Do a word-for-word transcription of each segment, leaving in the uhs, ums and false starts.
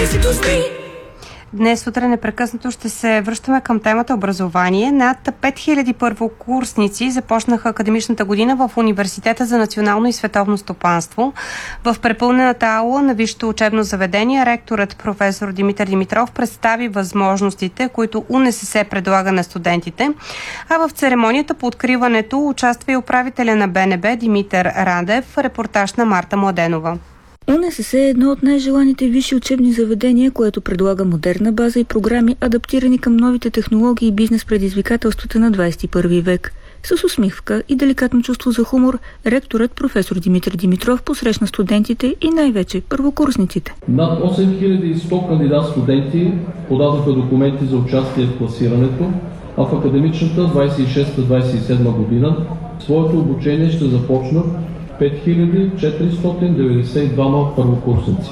Днес сутрин непрекъснато ще се връщаме към темата образование. Над пет хиляди първокурсници започнаха академичната година в Университета за национално и световно стопанство. В препълнената аула на висшето учебно заведение ректорът професор Димитър Димитров представи възможностите, които УНСС предлага на студентите. А в церемонията по откриването участва и управителя на БНБ Димитър Радев. Репортаж на Марта Младенова. УНСС е едно от най-желаните висши учебни заведения, което предлага модерна база и програми, адаптирани към новите технологии и бизнес предизвикателствата на двадесет и първи век. С усмивка и деликатно чувство за хумор, ректорът професор Димитър Димитров посрещна студентите и най-вече първокурсниците. Над осем хиляди и сто кандидат студенти подадоха документи за участие в класирането, а в академичната двадесет и шеста двадесет и седма година своето обучение ще започнат пет хиляди четиристотин деветдесет и двама първокурсници.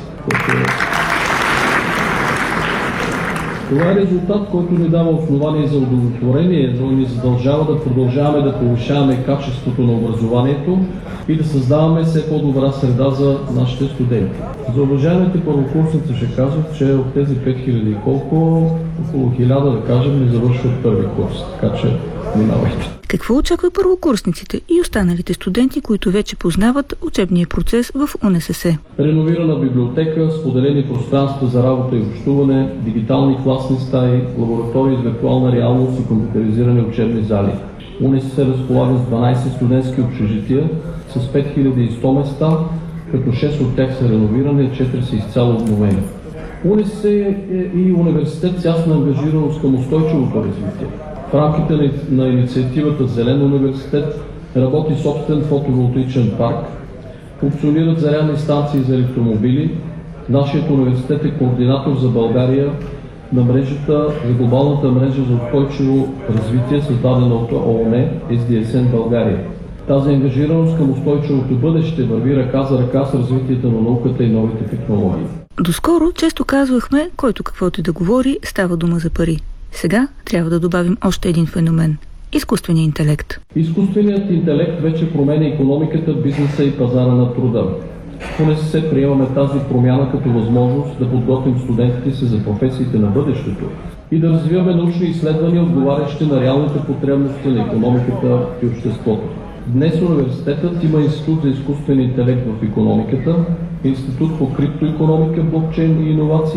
Това е резултат, който ни дава основание за удовлетворение, но ни задължава да продължаваме да повишаваме качеството на образованието и да създаваме все по-добра среда за нашите студенти. За уважаемите първокурсници ще кажа, че от тези пет хиляди колко, около хиляда, да кажем, не завършват първи курс, така че минавайте. Какво очаква първокурсниците и останалите студенти, които вече познават учебния процес в УНСС? Реновирана библиотека, споделени пространства за работа и общуване, дигитални класни стаи, лаборатории с виртуална реалност и компютъризирани учебни зали. УНСС разполага с дванадесет студентски общежития с пет хиляди и сто места, като шест от тях са реновирани, а четири са изцяло обновени. УНСС е и университет с ясна ангажираност към устойчивото развитие. В рамките на инициативата Зелен университет работи собствен фотоволтаичен парк, функционират зарядни станции за електромобили. Нашият университет е координатор за България на мрежата, за глобалната мрежа за устойчиво развитие, създадена от ООН, Ес Ди Ес Ен България. Тази ангажираност към устойчивото бъдеще върви ръка за ръка с развитието на науката и новите технологии. Доскоро често казвахме, който каквото и да говори, става дума за пари. Сега трябва да добавим още един феномен – изкуственият интелект. Изкуственият интелект вече променя икономиката, бизнеса и пазара на труда. В УНСС приемаме тази промяна като възможност да подготвим студентите си за професиите на бъдещето и да развиваме научни изследвания, отговарящи на реалните потребности на икономиката и обществото. Днес университетът има Институт за изкуствен интелект в икономиката, Институт по криптоикономика, блокчейн и иновации,